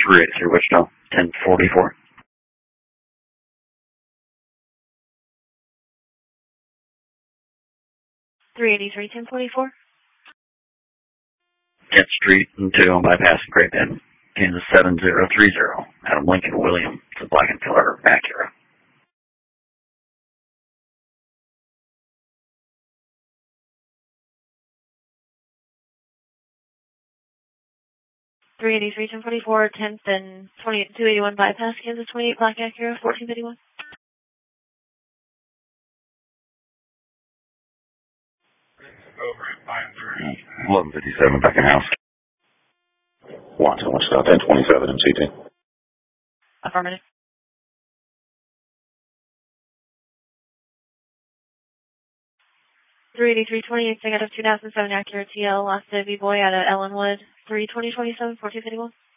383 Wichita, 1044. 383-1044. 10th Street and 2 on bypass in Great Bend, Kansas 7030. Adam Lincoln William, it's a black and color Acura. 383-1044, 10th and 281 bypass, Kansas 28, black Acura, 1451. Over. 1157 back in house. Watson, Wichita, 1027 and CT. Affirmative. $383.28, I got a 2007 Acura TL, lost to V-Boy out of Ellenwood, 32027, 1451.